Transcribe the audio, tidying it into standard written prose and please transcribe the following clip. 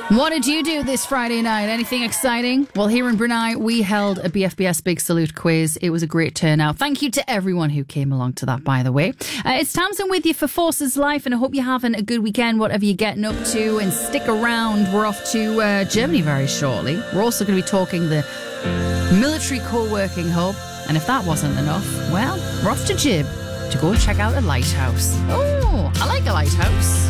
What did you do this Friday night? Anything exciting? Well, here in Brunei, we held a BFBS Big Salute quiz. It was a great turnout. Thank you to everyone who came along to that, by the way. It's Tamsin with you for Forces Life, and I hope you're having a good weekend, whatever you're getting up to, and stick around. We're off to Germany very shortly. We're also going to be talking the military co-working hub, and if that wasn't enough, well, we're off to Jib to go check out a lighthouse. Oh, I like a lighthouse.